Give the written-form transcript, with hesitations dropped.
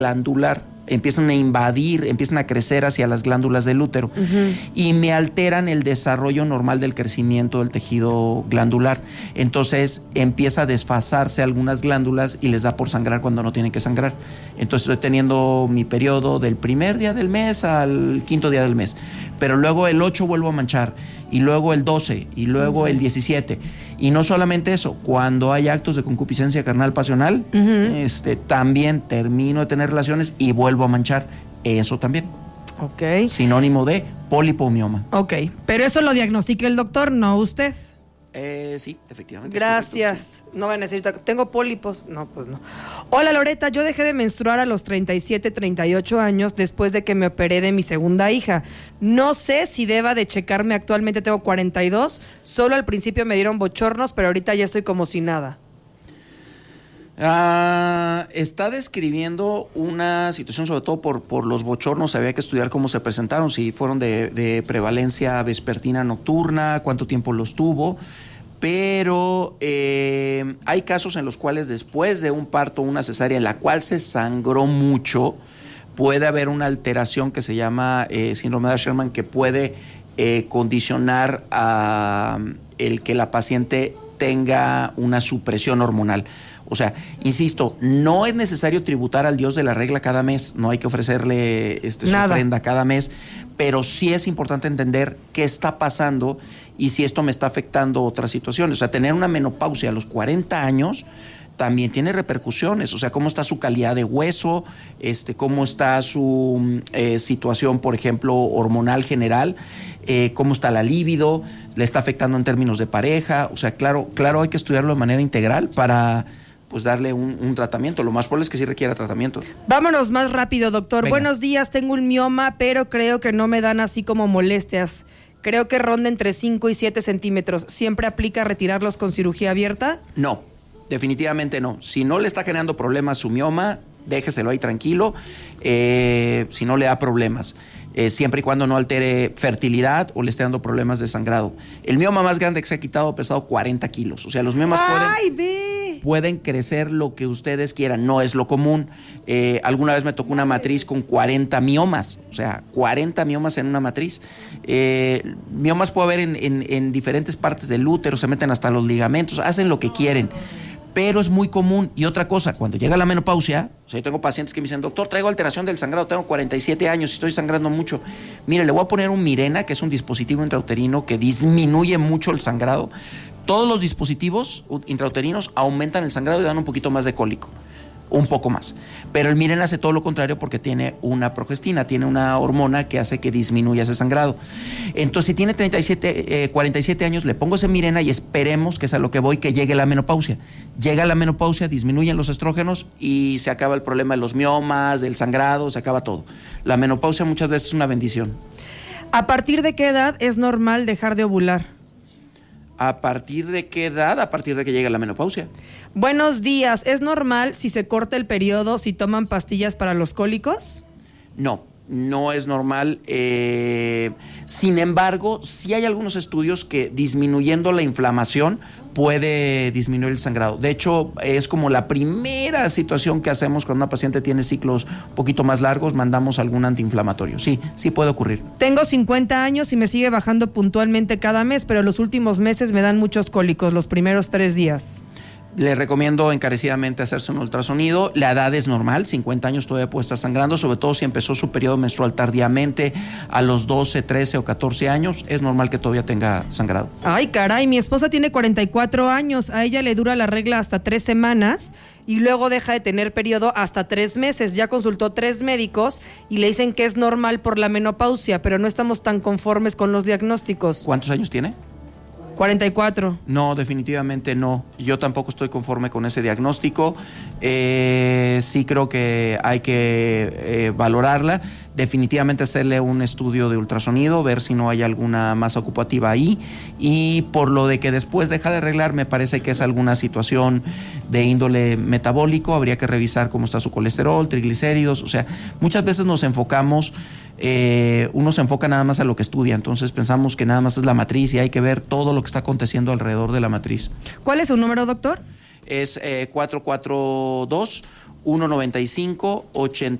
glandular, empiezan a invadir, empiezan a crecer hacia las glándulas del útero y me alteran el desarrollo normal del crecimiento del tejido glandular. Entonces empieza a desfasarse algunas glándulas y les da por sangrar cuando no tienen que sangrar. Entonces estoy teniendo mi periodo del primer día del mes al quinto día del mes, pero luego el 8 vuelvo a manchar, y luego el 12, y luego el 17. Y no solamente eso, cuando hay actos de concupiscencia carnal pasional, también termino de tener relaciones y vuelvo a manchar. Eso también. Ok. Sinónimo de pólipo-mioma. Ok, pero eso lo diagnostica el doctor, no usted. Sí, efectivamente. Gracias. No van a decir, ¿tengo pólipos? No, pues no. Hola, Loreta, yo dejé de menstruar a los 37, 38 años después de que me operé de mi segunda hija. No sé si deba de checarme, actualmente tengo 42, solo al principio me dieron bochornos, pero ahorita ya estoy como si nada. Está describiendo una situación, sobre todo por los bochornos. Había que estudiar cómo se presentaron, si fueron de prevalencia vespertina nocturna, cuánto tiempo los tuvo. Pero hay casos en los cuales después de un parto, una cesárea en la cual se sangró mucho, puede haber una alteración que se llama síndrome de Asherman, que puede condicionar a el que la paciente tenga una supresión hormonal. O sea, insisto, no es necesario tributar al dios de la regla cada mes, no hay que ofrecerle su ofrenda cada mes, pero sí es importante entender qué está pasando y si esto me está afectando otras situaciones. O sea, tener una menopausia a los 40 años también tiene repercusiones. O sea, cómo está su calidad de hueso, cómo está su situación, por ejemplo, hormonal general, cómo está la libido, le está afectando en términos de pareja. O sea, claro, hay que estudiarlo de manera integral para pues darle un tratamiento. Lo más probable es que sí requiera tratamiento. Vámonos más rápido, doctor. Venga. Buenos días, tengo un mioma, pero creo que no me dan así como molestias. Creo que ronda entre 5 y 7 centímetros. ¿Siempre aplica retirarlos con cirugía abierta? No, definitivamente no. Si no le está generando problemas su mioma, déjeselo ahí tranquilo. Si no le da problemas. Siempre y cuando no altere fertilidad o le esté dando problemas de sangrado. El mioma más grande que se ha quitado ha pesado 40 kilos. O sea, los miomas pueden crecer lo que ustedes quieran. No es lo común. Alguna vez me tocó una matriz con 40 miomas. O sea, 40 miomas en una matriz. Miomas puede haber en diferentes partes del útero, se meten hasta los ligamentos, hacen lo que quieren. Pero es muy común. Y otra cosa, cuando llega la menopausia, o sea, yo tengo pacientes que me dicen, doctor, traigo alteración del sangrado, tengo 47 años y estoy sangrando mucho. Mire, le voy a poner un Mirena, que es un dispositivo intrauterino que disminuye mucho el sangrado. Todos los dispositivos intrauterinos aumentan el sangrado y dan un poquito más de cólico. Un poco más. Pero el Mirena hace todo lo contrario porque tiene una progestina, tiene una hormona que hace que disminuya ese sangrado. Entonces, si tiene 47 años, le pongo ese Mirena y esperemos, que es a lo que voy, que llegue la menopausia. Llega la menopausia, disminuyen los estrógenos y se acaba el problema de los miomas, del sangrado, se acaba todo. La menopausia muchas veces es una bendición. ¿A partir de qué edad es normal dejar de ovular? ¿A partir de qué edad? A partir de que llegue la menopausia. Buenos días. ¿Es normal si se corta el periodo, si toman pastillas para los cólicos? No es normal. Sin embargo, sí hay algunos estudios que disminuyendo la inflamación puede disminuir el sangrado. De hecho, es como la primera situación que hacemos cuando una paciente tiene ciclos un poquito más largos, mandamos algún antiinflamatorio. Sí puede ocurrir. Tengo 50 años y me sigue bajando puntualmente cada mes, pero los últimos meses me dan muchos cólicos, los primeros 3 días. Le recomiendo encarecidamente hacerse un ultrasonido. La edad es normal, 50 años todavía puede estar sangrando, sobre todo si empezó su periodo menstrual tardíamente, a los 12, 13 o 14 años, es normal que todavía tenga sangrado. Ay, caray, mi esposa tiene 44 años, a ella le dura la regla hasta 3 semanas y luego deja de tener periodo hasta 3 meses. Ya consultó 3 médicos y le dicen que es normal por la menopausia, pero no estamos tan conformes con los diagnósticos. ¿Cuántos años tiene? 44. No, definitivamente no. Yo tampoco estoy conforme con ese diagnóstico. Sí creo que hay que valorarla. Definitivamente hacerle un estudio de ultrasonido, ver si no hay alguna masa ocupativa ahí. Y por lo de que después deja de arreglar, me parece que es alguna situación de índole metabólico. Habría que revisar cómo está su colesterol, triglicéridos. O sea, muchas veces nos enfocamos, uno se enfoca nada más a lo que estudia. Entonces pensamos que nada más es la matriz y hay que ver todo lo que está aconteciendo alrededor de la matriz. ¿Cuál es su número, doctor? es 442-195-80.